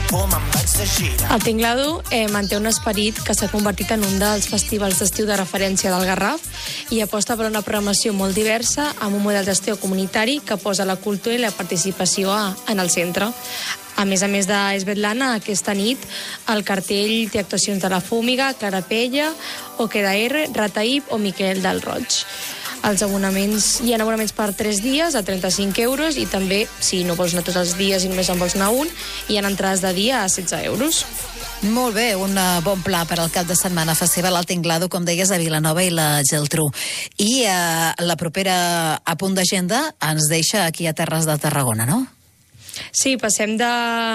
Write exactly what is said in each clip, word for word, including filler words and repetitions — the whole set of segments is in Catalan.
El Tinglado eh, manté un esperit que s'ha convertit en un dels festivals d'estiu de referència del Garraf i aposta per una programació molt diversa amb un model d'estiu comunitari que posa la cultura i la participació a, en el centre. A més a més d'Esvetlana, aquesta nit el cartell té actuacions de La Fúmiga, Clara Pella, Oque da R, Rataïb o Miquel del Roig. Els abonaments, hi ha abonaments per tres dies a trenta-cinc euros i també, si no vols anar tots els dies i només en vols anar un, hi ha entrades de dia a setze euros. Molt bé, un bon pla per al cap de setmana festival al Tinglado, com deies, a Vilanova i la Geltrú. I eh, la propera a punt d'agenda ens deixa aquí a Terres de Tarragona, no? Sí, passem de,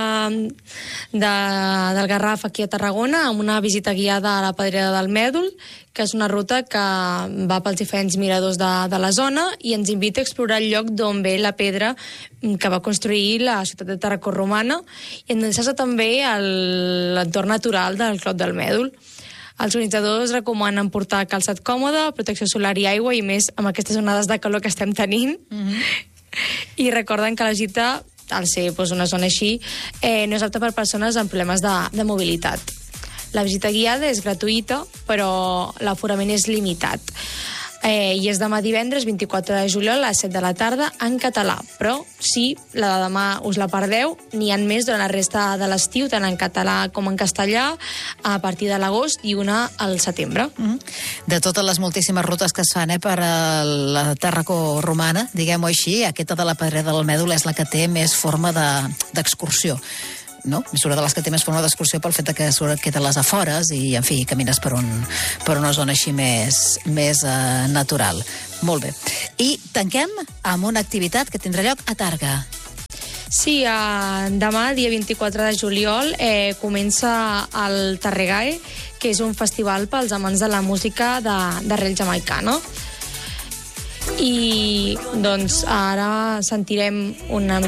de, del Garraf aquí a Tarragona amb una visita guiada a la Pedrera del Mèdol, que és una ruta que va pels diferents miradors de, de la zona i ens invita a explorar el lloc d'on ve la pedra que va construir la ciutat de Tarracó romana i endreçar-se també a l'entorn natural del Clot del Mèdol. Els organitzadors recomanen portar calçat còmode, protecció solar i aigua, i més amb aquestes onades de calor que estem tenint. Mm-hmm. I recorden que la gita, al ser doncs, una zona així, eh, no és apta per persones amb problemes de, de mobilitat. La visita guiada és gratuïta, però l'aforament és limitat. Eh, I és demà divendres, vint-i-quatre de juliol, a les set de la tarda, en català. Però, si la de demà us la perdeu, n'hi ha més durant la resta de l'estiu, tant en català com en castellà, a partir de l'agost i una al setembre. Mm-hmm. De totes les moltíssimes rutes que es fan eh, per a la Tarracó romana, diguem-ho així, aquesta de la Pedrera del Mèdol és la que té més forma d'excursió. De, no? És una de les que té més forma d'excursió pel fet que queda a les afores i, en fi, camines per, un, per una zona així més, més uh, natural. Molt bé. I tanquem amb una activitat que tindrà lloc a Targa. Sí, eh, demà, dia vint-i-quatre de juliol, eh, comença el Tarregae, que és un festival pels amants de la música d'arrel jamaicana. I, doncs, ara sentirem una